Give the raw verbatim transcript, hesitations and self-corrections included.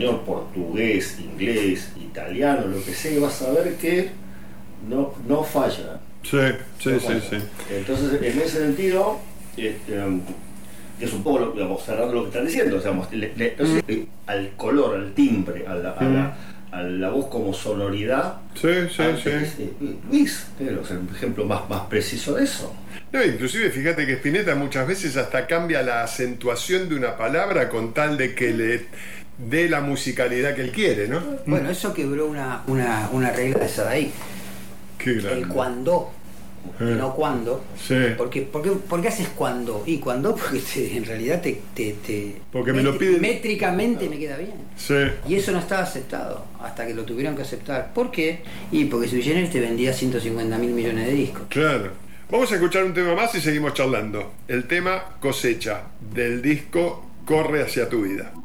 español, portugués, inglés, italiano, lo que sea, y vas a ver que no, no falla. Sí, sí, no sí, falla. sí. Entonces, en ese sentido, este, que es un poco, lo, digamos, cerrando lo que están diciendo, digamos, le, le, no sé, eh, al color, al timbre, a la, a la, a la voz como sonoridad. Sí, sí, antes, sí. eh, Luis, eh, o sea, un ejemplo más, más preciso de eso. No, inclusive fíjate que Spinetta muchas veces hasta cambia la acentuación de una palabra con tal de que le dé la musicalidad que él quiere, ¿no? Bueno, eso quebró una, una, una regla de Sadaí. Qué grande. El cuando, Eh. no cuando. Sí. ¿Por qué, por qué, por qué haces cuando? Y cuando porque te, en realidad te, te, te Porque me lo piden. métricamente me queda bien. Sí. Y eso no estaba aceptado hasta que lo tuvieron que aceptar. ¿Por qué? Y porque Sui Generis te vendía ciento cincuenta mil millones de discos. Claro. Vamos a escuchar un tema más y seguimos charlando. El tema Cosecha, del disco Corre hacia tu vida.